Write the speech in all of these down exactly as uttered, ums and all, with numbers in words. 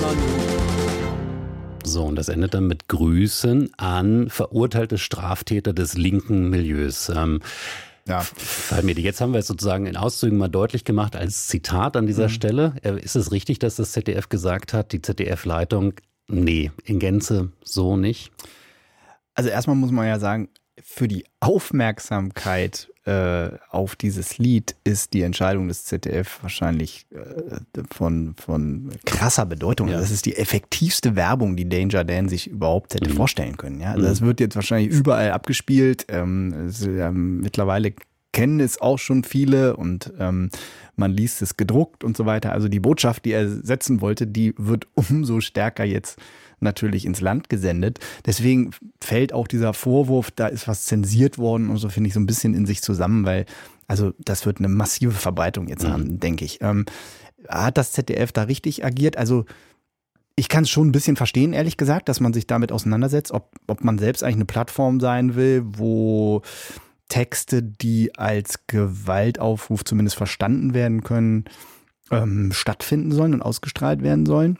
So, und das endet dann mit Grüßen an verurteilte Straftäter des linken Milieus. Ähm, Ja. Falmedi, jetzt haben wir es sozusagen in Auszügen mal deutlich gemacht als Zitat an dieser mhm. Stelle. Ist es richtig, dass das Z D F gesagt hat, die Z D F-Leitung, nee, in Gänze so nicht? Also erstmal muss man ja sagen, für die Aufmerksamkeit äh, auf dieses Lied ist die Entscheidung des Z D F wahrscheinlich äh, von, von krasser Bedeutung. Ja. Das ist die effektivste Werbung, die Danger Dan sich überhaupt hätte mhm. vorstellen können. Ja? Also das wird jetzt wahrscheinlich überall abgespielt. Ähm, es, ähm, mittlerweile kennen es auch schon viele und ähm, man liest es gedruckt und so weiter. Also die Botschaft, die er setzen wollte, die wird umso stärker jetzt natürlich ins Land gesendet. Deswegen fällt auch dieser Vorwurf, da ist was zensiert worden und so, finde ich, so ein bisschen in sich zusammen, weil also das wird eine massive Verbreitung jetzt haben, mhm. denke ich. Ähm, hat das Z D F da richtig agiert? Also ich kann es schon ein bisschen verstehen, ehrlich gesagt, dass man sich damit auseinandersetzt, ob, ob man selbst eigentlich eine Plattform sein will, wo Texte, die als Gewaltaufruf zumindest verstanden werden können, ähm, stattfinden sollen und ausgestrahlt werden sollen.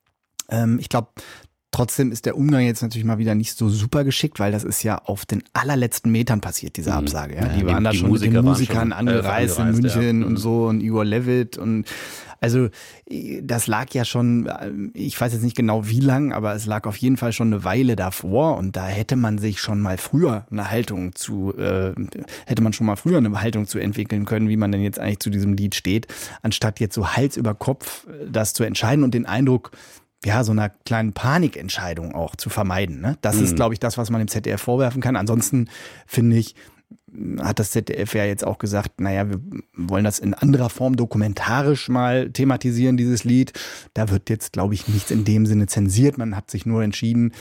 Ähm, ich glaube, trotzdem ist der Umgang jetzt natürlich mal wieder nicht so super geschickt, weil das ist ja auf den allerletzten Metern passiert, diese Absage. Ja? Die, ja, die waren da schon mit den Musikern schon, angereist, äh, angereist in München ja. und so und Igor Levit und also das lag ja schon, ich weiß jetzt nicht genau wie lang, aber es lag auf jeden Fall schon eine Weile davor und da hätte man sich schon mal früher eine Haltung zu, äh, hätte man schon mal früher eine Haltung zu entwickeln können, wie man denn jetzt eigentlich zu diesem Lied steht, anstatt jetzt so Hals über Kopf das zu entscheiden und den Eindruck, ja, so einer kleinen Panikentscheidung auch zu vermeiden. Ne? Das mhm. ist, glaube ich, das, was man dem Z D F vorwerfen kann. Ansonsten finde ich, hat das Z D F ja jetzt auch gesagt, naja, wir wollen das in anderer Form dokumentarisch mal thematisieren, dieses Lied. Da wird jetzt, glaube ich, nichts in dem Sinne zensiert. Man hat sich nur entschieden,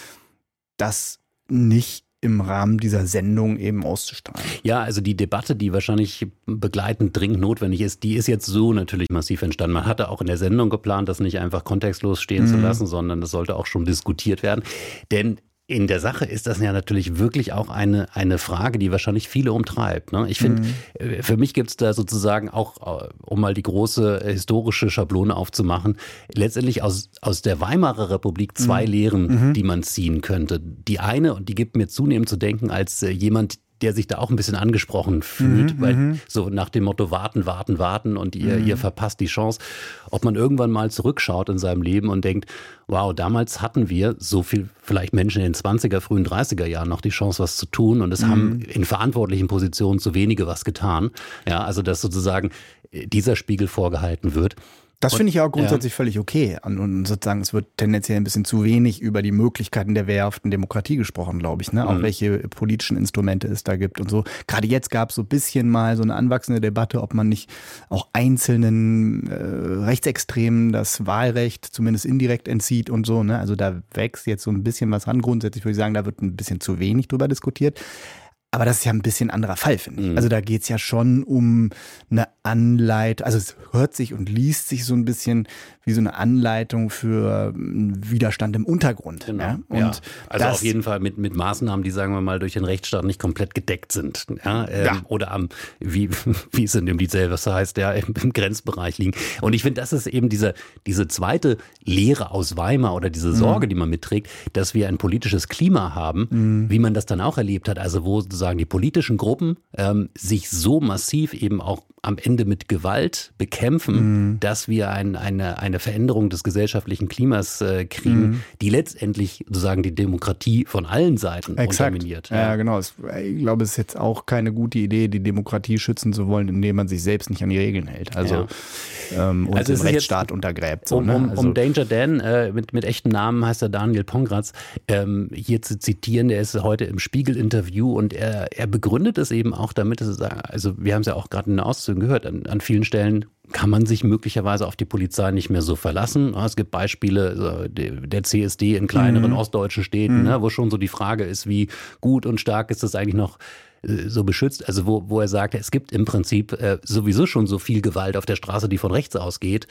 das nicht im Rahmen dieser Sendung eben auszustrahlen. Ja, also die Debatte, die wahrscheinlich begleitend dringend notwendig ist, die ist jetzt so natürlich massiv entstanden. Man hatte auch in der Sendung geplant, das nicht einfach kontextlos stehen mhm. zu lassen, sondern das sollte auch schon diskutiert werden. Denn in der Sache ist das ja natürlich wirklich auch eine, eine Frage, die wahrscheinlich viele umtreibt. Ne? Ich finde, mhm. für mich gibt es da sozusagen auch, um mal die große historische Schablone aufzumachen, letztendlich aus, aus der Weimarer Republik zwei mhm. Lehren, mhm. die man ziehen könnte. Die eine, und die gibt mir zunehmend zu denken, als jemand, der sich da auch ein bisschen angesprochen fühlt, mhm, weil so nach dem Motto warten, warten, warten und ihr, mhm. ihr verpasst die Chance, ob man irgendwann mal zurückschaut in seinem Leben und denkt, wow, damals hatten wir so viel, vielleicht Menschen in den zwanziger, frühen dreißiger Jahren noch die Chance, was zu tun und es mhm. haben in verantwortlichen Positionen zu wenige was getan. Ja, also dass sozusagen dieser Spiegel vorgehalten wird. Das finde ich ja auch grundsätzlich ja. völlig okay. Und sozusagen, es wird tendenziell ein bisschen zu wenig über die Möglichkeiten der wehrhaften Demokratie gesprochen, glaube ich. Ne? Auch mhm. welche politischen Instrumente es da gibt und so. Gerade jetzt gab es so ein bisschen mal so eine anwachsende Debatte, ob man nicht auch einzelnen äh, Rechtsextremen das Wahlrecht zumindest indirekt entzieht und so. Ne? Also da wächst jetzt so ein bisschen was ran. Grundsätzlich würde ich sagen, da wird ein bisschen zu wenig drüber diskutiert. Aber das ist ja ein bisschen anderer Fall, finde ich. Mhm. Also da geht's ja schon um eine Anleitung, also es hört sich und liest sich so ein bisschen wie so eine Anleitung für Widerstand im Untergrund. Genau. Ja? Und ja. Also auf jeden Fall mit, mit Maßnahmen, die, sagen wir mal, durch den Rechtsstaat nicht komplett gedeckt sind. Ja? Ähm, ja. Oder am, wie, wie es in dem Lied selber heißt, ja, im, im Grenzbereich liegen. Und ich finde, das ist eben diese, diese zweite Lehre aus Weimar oder diese Sorge, mhm. die man mitträgt, dass wir ein politisches Klima haben, mhm. wie man das dann auch erlebt hat. Also wo sozusagen die politischen Gruppen ähm, sich so massiv eben auch am Ende mit Gewalt bekämpfen, mhm. dass wir ein, eine, eine Veränderung des gesellschaftlichen Klimas äh, kriegen, mhm. die letztendlich sozusagen die Demokratie von allen Seiten Exakt. unterminiert. Ja, ja genau. Es, ich glaube, es ist jetzt auch keine gute Idee, die Demokratie schützen zu wollen, indem man sich selbst nicht an die Regeln hält. Also, ja. ähm, und also den Rechtsstaat untergräbt. So, um, ne? um, also, um Danger Dan, äh, mit, mit echten Namen heißt er Daniel Pongratz, ähm, hier zu zitieren, der ist heute im Spiegel-Interview und er, er begründet es eben auch damit, dass er sagt, also wir haben es ja auch gerade in den Auszügen gehört, an, an vielen Stellen kann man sich möglicherweise auf die Polizei nicht mehr so verlassen. Es gibt Beispiele der C S D in kleineren mhm. ostdeutschen Städten, mhm. wo schon so die Frage ist, wie gut und stark ist das eigentlich noch so beschützt. Also wo, wo er sagt, es gibt im Prinzip sowieso schon so viel Gewalt auf der Straße, die von rechts ausgeht.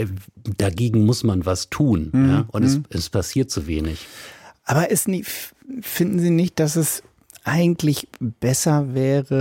Dagegen muss man was tun. Mhm. Ja? Und es, es passiert zu wenig. Aber ist nicht, finden Sie nicht, dass es eigentlich besser wäre,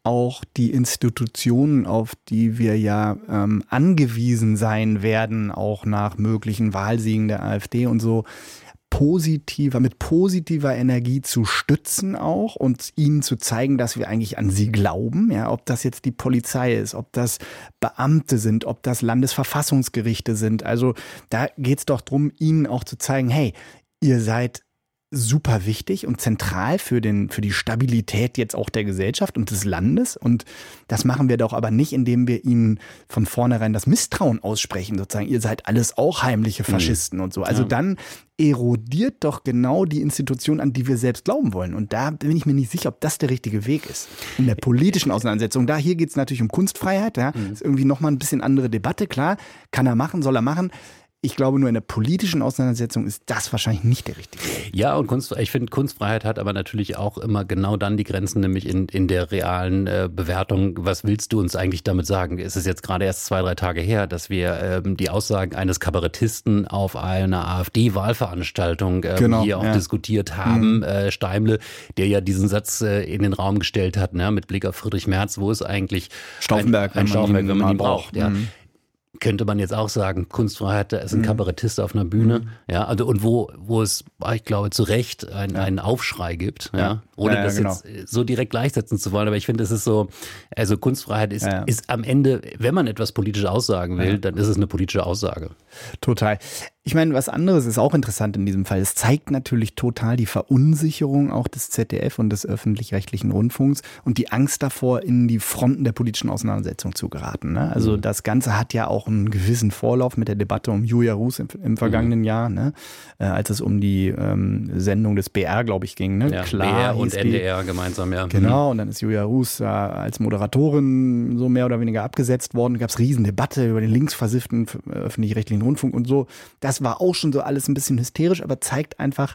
auch die Institutionen, auf die wir ja ähm, angewiesen sein werden, auch nach möglichen Wahlsiegen der AfD und so, positiver, mit positiver Energie zu stützen auch und ihnen zu zeigen, dass wir eigentlich an sie glauben, ja, ob das jetzt die Polizei ist, ob das Beamte sind, ob das Landesverfassungsgerichte sind. Also da geht's doch drum, ihnen auch zu zeigen, hey, ihr seid super wichtig und zentral für den, für die Stabilität jetzt auch der Gesellschaft und des Landes. Und das machen wir doch aber nicht, indem wir ihnen von vornherein das Misstrauen aussprechen, sozusagen, ihr seid alles auch heimliche Faschisten mhm. und so. Also ja. dann erodiert doch genau die Institution, an die wir selbst glauben wollen. Und da bin ich mir nicht sicher, ob das der richtige Weg ist. In der politischen Auseinandersetzung. Da hier geht es natürlich um Kunstfreiheit. Ja, mhm. ist irgendwie nochmal ein bisschen andere Debatte. Klar, kann er machen, soll er machen. Ich glaube, nur in der politischen Auseinandersetzung ist das wahrscheinlich nicht der richtige Weg. Ja, und Kunst, ich finde, Kunstfreiheit hat aber natürlich auch immer genau dann die Grenzen, nämlich in, in der realen äh, Bewertung. Was willst du uns eigentlich damit sagen? Es ist jetzt gerade erst zwei, drei Tage her, dass wir ähm, die Aussagen eines Kabarettisten auf einer AfD-Wahlveranstaltung ähm, genau, hier auch ja. diskutiert haben. Mhm. Äh, Steimle, der ja diesen Satz äh, in den Raum gestellt hat, ne, mit Blick auf Friedrich Merz, wo ist eigentlich Stauffenberg, ein, ein Stauffenberg, wenn man ihn braucht. braucht. Ja. Mhm. Könnte man jetzt auch sagen, Kunstfreiheit, da ist ein Kabarettist auf einer Bühne, mhm. ja, also und wo, wo es, ich glaube, zu Recht ein, ja. einen Aufschrei gibt, ja, ja. ohne ja, ja, das genau. jetzt so direkt gleichsetzen zu wollen, aber ich finde, es ist so, also Kunstfreiheit ist, ja, ja. ist am Ende, wenn man etwas politisch aussagen will, ja. dann ist es eine politische Aussage. Total. Ich meine, was anderes ist auch interessant in diesem Fall. Es zeigt natürlich total die Verunsicherung auch des Z D F und des öffentlich-rechtlichen Rundfunks und die Angst davor, in die Fronten der politischen Auseinandersetzung zu geraten. Ne? Also mhm. das Ganze hat ja auch einen gewissen Vorlauf mit der Debatte um Julia Ruß im, im vergangenen mhm. Jahr, ne? äh, als es um die ähm, Sendung des B R, glaube ich, ging. Ne? Ja, Klar, B R und N D R gemeinsam, ja. Genau, und dann ist Julia Ruß äh, als Moderatorin so mehr oder weniger abgesetzt worden. Da gab es riesen Debatte über den linksversifften öffentlich-rechtlichen Rundfunk und so. Das war auch schon so alles ein bisschen hysterisch, aber zeigt einfach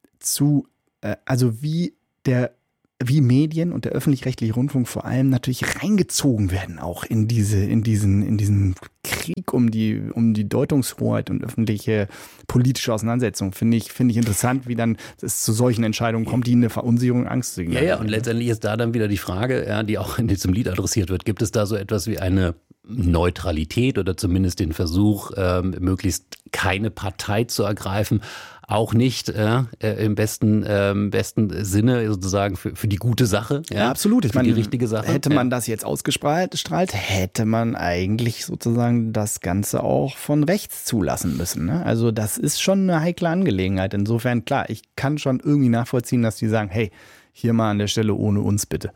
zu, äh, also wie der, wie Medien und der öffentlich-rechtliche Rundfunk vor allem natürlich reingezogen werden auch in diese, in diesen, in diesen Krieg um die, um die Deutungshoheit und öffentliche politische Auseinandersetzung. Finde ich, finde ich interessant, wie dann es zu solchen Entscheidungen kommt, die eine Verunsicherung, Angst signalisieren. Ja, ja, und letztendlich ist da dann wieder die Frage, ja, die auch in diesem Lied adressiert wird. Gibt es da so etwas wie eine Neutralität oder zumindest den Versuch, ähm, möglichst keine Partei zu ergreifen, auch nicht äh, im besten, äh, besten Sinne sozusagen für, für die gute Sache. Ja, ja absolut. Ich für meine, die richtige Sache. Hätte man ja. das jetzt ausgestrahlt, hätte man eigentlich sozusagen das Ganze auch von rechts zulassen müssen. Ne? Also das ist schon eine heikle Angelegenheit. Insofern, klar, ich kann schon irgendwie nachvollziehen, dass die sagen, hey, hier mal an der Stelle ohne uns bitte.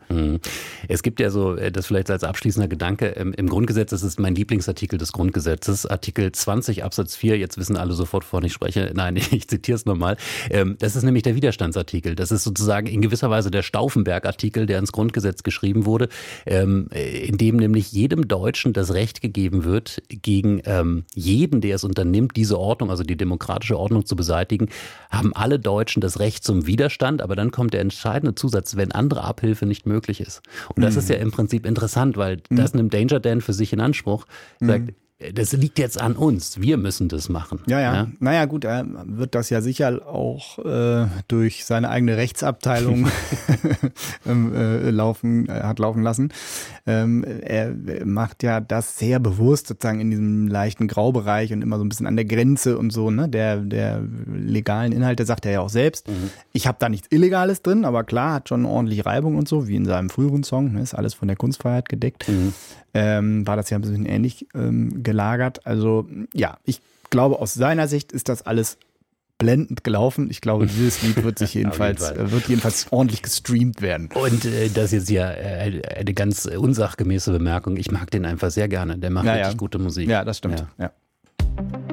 Es gibt ja so, das vielleicht als abschließender Gedanke, im Grundgesetz, das ist mein Lieblingsartikel des Grundgesetzes, Artikel zwanzig Absatz vier, jetzt wissen alle sofort, wovon ich spreche, nein, ich zitiere es nochmal, das ist nämlich der Widerstandsartikel, das ist sozusagen in gewisser Weise der Stauffenberg-Artikel, der ins Grundgesetz geschrieben wurde, in dem nämlich jedem Deutschen das Recht gegeben wird, gegen jeden, der es unternimmt, diese Ordnung, also die demokratische Ordnung zu beseitigen, haben alle Deutschen das Recht zum Widerstand, aber dann kommt der entscheidende Zusatz, wenn andere Abhilfe nicht möglich ist. Und das mhm. ist ja im Prinzip interessant, weil mhm. das nimmt Danger Dan für sich in Anspruch, sagt, mhm. das liegt jetzt an uns, wir müssen das machen. Ja, ja. ja? Naja gut, er wird das ja sicher auch äh, durch seine eigene Rechtsabteilung äh, laufen, äh, hat laufen lassen. Ähm, er macht ja das sehr bewusst sozusagen in diesem leichten Graubereich und immer so ein bisschen an der Grenze und so, ne, der, der legalen Inhalte, sagt er ja auch selbst. Mhm. Ich habe da nichts Illegales drin, aber klar, hat schon ordentlich Reibung und so, wie in seinem früheren Song, ne, ist alles von der Kunstfreiheit gedeckt. Mhm. Ähm, war das ja ein bisschen ähnlich ähm, gelagert. Also ja, ich glaube, aus seiner Sicht ist das alles blendend gelaufen. Ich glaube, dieses Lied wird sich jedenfalls, jeden wird jedenfalls ordentlich gestreamt werden. Und äh, das ist ja äh, eine ganz unsachgemäße Bemerkung. Ich mag den einfach sehr gerne. Der macht ja, richtig ja. gute Musik. Ja, das stimmt. Ja. Ja.